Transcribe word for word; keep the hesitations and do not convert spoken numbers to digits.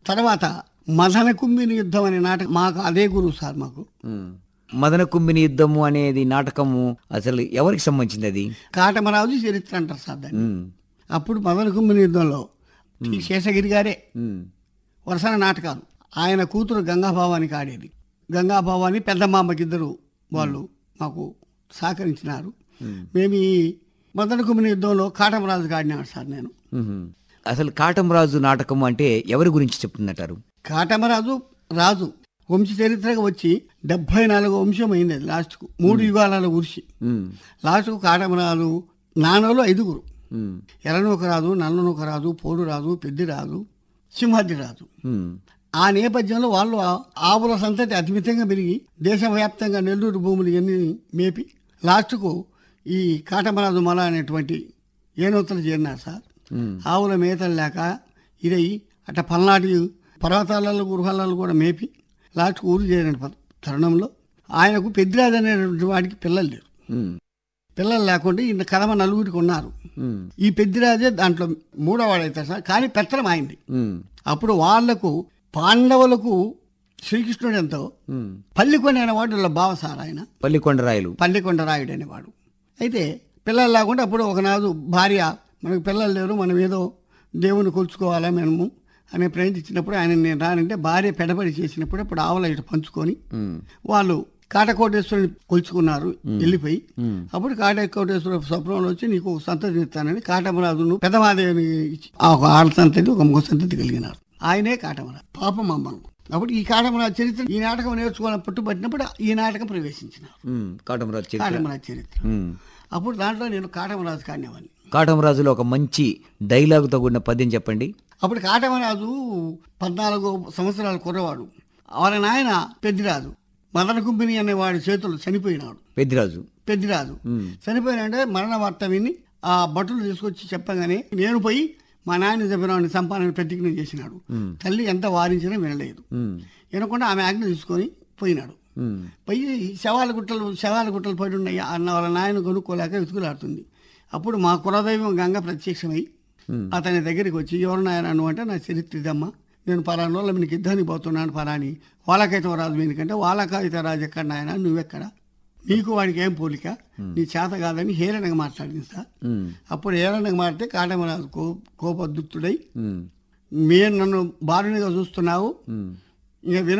తర్వాత మదన కుంభిని యుద్ధం అనే నాటకం మాకు అదే గురువు సార్ మాకు. మదన కుంభిని యుద్ధము అనేది నాటకము అసలు ఎవరికి సంబంధించింది అది? కాటమరాజు చరిత్ర అంటారు సార్ దాన్ని. ఉమ్, అప్పుడు మదన కుంభిని యుద్ధంలో ఈ శేషగిరి గారే ఉమ్, వరుసన నాటకాలు. ఆయన కూతురు గంగాభావానికి ఆడేది. గంగాభావాని పెద్దమామకి ఇద్దరు వాళ్ళు మాకు సహకరించినారు. ఉమ్, మేము ఈ మదన కుంభిని యుద్ధంలో కాటమరాజుకి ఆడినాడు సార్ నేను. ఉమ్. అసలు కాటమరాజు నాటకం అంటే ఎవరి గురించి చెప్తుందంటారు? కాటమరాజు రాజు వంశ చరిత్రగా వచ్చి డెబ్బై నాలుగు వంశం అయింది అది లాస్ట్కు. మూడు యుగాలలో ఉరిసి ఉమ్, లాస్ట్కు కాటమరాజు నాన్నలో ఐదుగురు. ఉమ్, ఎర్రనూక రాజు, నల్లనూక రాజు, పోడు రాజు, పెద్ది రాజు, సింహాద్రి రాజు. ఉమ్, ఆ నేపథ్యంలో వాళ్ళు ఆ- ఆవుల సంతతి అతిమితంగా పెరిగి దేశవ్యాప్తంగా నెల్లూరు భూములు ఎన్ని మేపి లాస్ట్కు ఈ కాటమరాజు మల అనేటువంటి ఏనోత్తలు చేరినారు సార్. ఉమ్, ఆవుల మేతలు లేక ఇదై అట్ట పల్నాటి పర్వతాలలో గృహాలలో కూడా మేపి లాస్ట్కు ఊరు చేరిన ప- తరుణంలో ఆయనకు పెద్దిరాజు అనేటువంటి వాడికి పిల్లలు లేరు. ఉమ్, పిల్లలు లేకుండా ఈయన కదమ నలుగురికి ఉన్నారు. ఉమ్, ఈ పెద్దిరాజే దాంట్లో మూడోవాడవుతారు సార్. కానీ పెత్తనం అయింది. ఉమ్, అప్పుడు వాళ్లకు పాండవులకు శ్రీకృష్ణుడు ఎంతో ఉమ్. పల్లికొండ అనేవాడు వాళ్ళ బావ సార్. ఆయన పల్లికొండరాయలు. పల్లికొండ రాయుడు అనేవాడు. అయితే పిల్లలు లేకుండా అప్పుడు ఒకనాడు భార్య మనకు పిల్లలు లేరు, మనం ఏదో దేవుని కొలుచుకోవాలా మనము అనే ప్రయత్నించినప్పుడు ఆయన నేను రానంటే భార్య పెడబడి చేసినప్పుడు అప్పుడు ఆవుల ఇటు పంచుకొని ఉమ్, వాళ్ళు కాటకోటేశ్వరుని కొలుచుకున్నారు వెళ్ళిపోయి. ఉమ్, అప్పుడు కాటకోటేశ్వర స్వప్నంలో వచ్చి నీకు ఒక సంతతి ఇస్తానని కాటమరాజును పెదమాదేవిని ఇచ్చి ఆ ఒక ఆడ సంతతి ఒక మగ సంతతి కలిగినారు. ఆయనే కాటమరాజు పాపం అమ్మను. అప్పుడు ఈ కాటమరాజు చరిత్ర ఈ నాటకం నేర్చుకోవాలని పట్టుబట్టినప్పుడు ఈ నాటకం ప్రవేశించినారు. ఉమ్. కాటమరాజు చరిత్ర. కాటమరాజు చరిత్ర. ఉమ్. అప్పుడు దాంట్లో నేను కాటమరాజు కానివ్వని. కాటమరాజులో ఒక మంచి డైలాగుతో కూడిన పద్యం చెప్పండి. అప్పుడు కాటమరాజు పద్నాలుగు సంవత్సరాల కుర్రవాడు. వాళ్ళ నాయన పెద్దిరాజు మదన కుంభిని అనేవాడి చేతులు చనిపోయినాడు. పెద్దిరాజు. పెద్దిరాజు ఉమ్, చనిపోయినంటే మరణ వార్త విని ఆ భటులు తీసుకొచ్చి చెప్పగానే నేను పోయి మా నాయన చెప్పిన సంపాదన ప్రతిజ్ఞ చేసినాడు. ఉమ్, తల్లి ఎంత వారించినా వినలేదు. ఉమ్, వినకుండా ఆమె ఆజ్ఞ తీసుకొని పోయినాడు. ఉమ్, పోయి శవాల గుట్టలు శవాల గుట్టలు పడి ఉన్నాయి అన్న వాళ్ళ నాయన కొనుక్కోలేక వెతుకులాడుతుంది. అప్పుడు మా కులదైవం గంగ ప్రత్యక్షమై ఉమ్, అతని దగ్గరికి వచ్చి ఎవరు నాయన నువ్వు అంటే నా చరిత్ర ఇదమ్మా, నేను పలానా రోజుల మీకు యుద్ధానికి పోతున్నాను పలాని వాళ్ళకైతే రాజు మీనికంటే వాళ్ళకైతే రాజు ఎక్కడ నాయన నువ్వెక్కడ, నీకు వాడికి ఏం పోలిక, నీ చేత కాదని హేళనగా మాట్లాడింది సార్. ఉమ్, అప్పుడు హేళనగా మాట్లాడితే కాటమరాజు కో కోపోద్యుక్తుడై ఉమ్, మీరు నన్ను బారునిగా చూస్తున్నావు, ఉమ్. ఇంకా విన